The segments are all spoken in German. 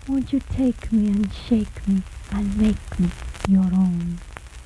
Won't you take me and shake me and make me your own?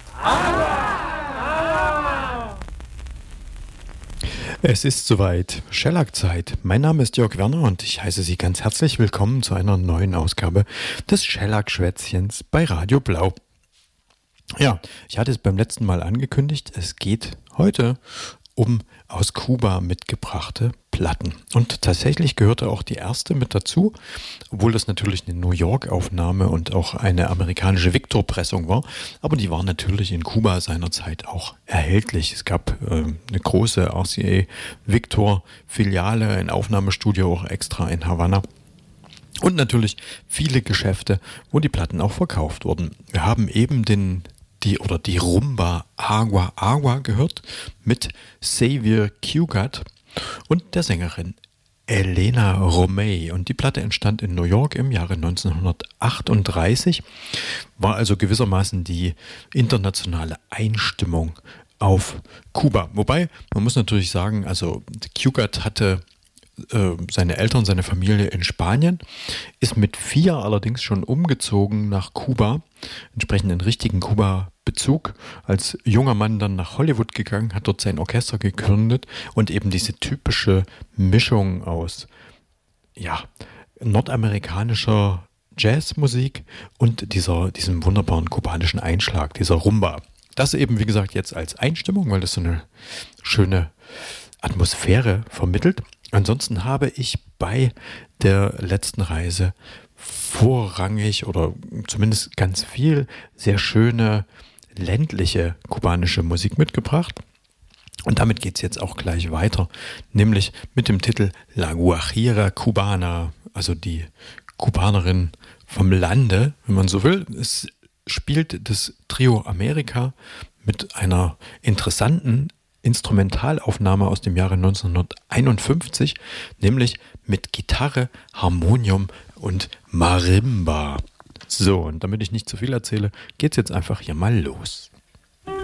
Es ist soweit, Shellac-Zeit. Mein Name ist Jörg Werner und ich heiße Sie ganz herzlich willkommen zu einer neuen Ausgabe des Shellac-Schwätzchens bei Radio Blau. Ja, ich hatte es beim letzten Mal angekündigt, es geht heute um aus Kuba mitgebrachte Platten. Und tatsächlich gehörte auch die erste mit dazu, obwohl das natürlich eine New York-Aufnahme und auch eine amerikanische Victor-Pressung war. Aber die war natürlich in Kuba seinerzeit auch erhältlich. Es gab eine große RCA Victor-Filiale, ein Aufnahmestudio auch extra in Havanna. Und natürlich viele Geschäfte, wo die Platten auch verkauft wurden. Wir haben eben die Rumba Agua Agua gehört mit Xavier Cugat und der Sängerin Elena Romay. Und die Platte entstand in New York im Jahre 1938, war also gewissermaßen die internationale Einstimmung auf Kuba. Wobei, man muss natürlich sagen, also Cugat hatte seine Eltern, seine Familie in Spanien, ist mit 4 allerdings schon umgezogen nach Kuba, entsprechend einen richtigen Kuba-Bezug, als junger Mann dann nach Hollywood gegangen, hat dort sein Orchester gegründet und eben diese typische Mischung aus nordamerikanischer Jazzmusik und diesem wunderbaren kubanischen Einschlag, dieser Rumba. Das eben, wie gesagt, jetzt als Einstimmung, weil das so eine schöne Atmosphäre vermittelt. Ansonsten habe ich bei der letzten Reise vorrangig oder zumindest ganz viel sehr schöne ländliche kubanische Musik mitgebracht. Und damit geht es jetzt auch gleich weiter, nämlich mit dem Titel La Guajira Cubana, also die Kubanerin vom Lande, wenn man so will. Es spielt das Trio America mit einer interessanten Instrumentalaufnahme aus dem Jahre 1951, nämlich mit Gitarre, Harmonium und Marimba. So, und damit ich nicht zu viel erzähle, geht's jetzt einfach hier mal los.